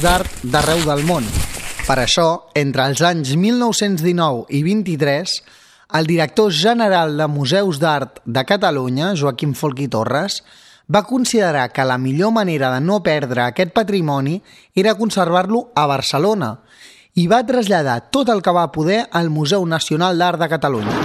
d'art d'arreu del món. Per això, entre els anys 1919 i 23, el director general de Museus d'Art de Catalunya, Joaquim Folch i Torres, va considerar que la millor manera de no perdre aquest patrimoni era conservar-lo a Barcelona i va traslladar tot el que va poder al Museu Nacional d'Art de Catalunya.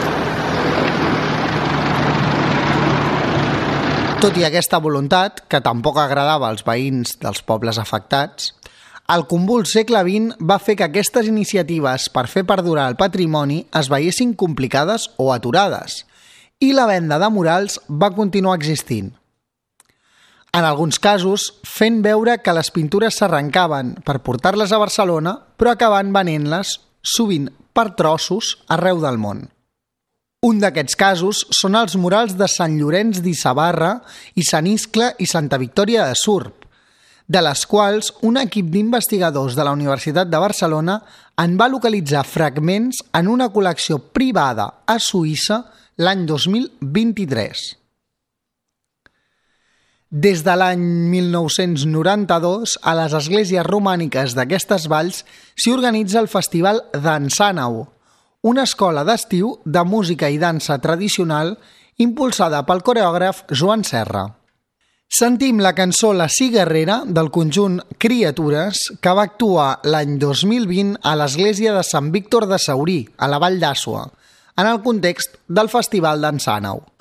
Tot i aquesta voluntat, que tampoc agradava als veïns dels pobles afectats, el convuls segle XX va fer que aquestes iniciatives per fer perdurar el patrimoni es veiessin complicades o aturades, i la venda de murals va continuar existint. En alguns casos, fent veure que les pintures s'arrencaven per portar-les a Barcelona, però acabant venent-les, sovint per trossos, arreu del món. Un d'aquests casos són els murals de Sant Llorenç d'Issabarra i Sant Iscle i Santa Victòria de Surp, de les quals un equip d'investigadors de la Universitat de Barcelona en va localitzar fragments en una col·lecció privada a Suïssa l'any 2023. Des de l'any 1992, a les esglésies romàniques d'aquestes valls s'hi organitza el Festival Dansàneu, una escola d'estiu de música i dansa tradicional impulsada pel coreògraf Joan Serra. Sentim la cançó La Cigarrera del conjunt Criatures, que va actuar l'any 2020 a l'església de Sant Víctor de Saurí, a la Vall d'Àssoa, en el context del Festival Dansàneu.